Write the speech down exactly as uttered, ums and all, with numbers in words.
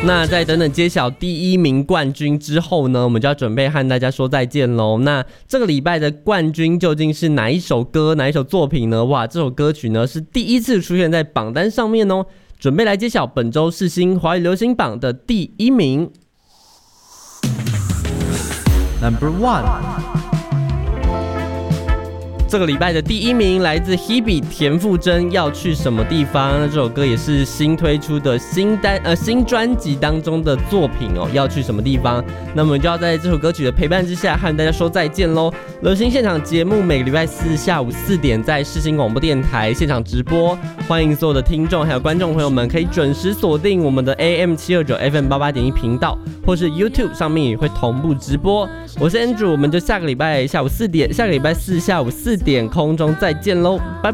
那在等等揭晓第一名冠军之后呢，我们就要准备和大家说再见喽。那这个礼拜的冠军究竟是哪一首歌、哪一首作品呢？哇，这首歌曲呢是第一次出现在榜单上面哦。准备来揭晓本周世新华语流行榜的第一名。 Number one。 这个礼拜的第一名来自 Hebe 田馥甄，要去什么地方？那这首歌也是新推出的新单呃新专辑当中的作品哦。要去什么地方？那我们就要在这首歌曲的陪伴之下，和大家说再见喽。流行现场节目每个礼拜四下午四点在世新广播电台现场直播，欢迎所有的听众还有观众朋友们可以准时锁定我们的 A M 七二九 F M 八八点一频道，或是 YouTube 上面也会同步直播。我是 Andrew， 我们就下个礼拜下午四点，下个礼拜四下午四点空中再见喽，拜拜。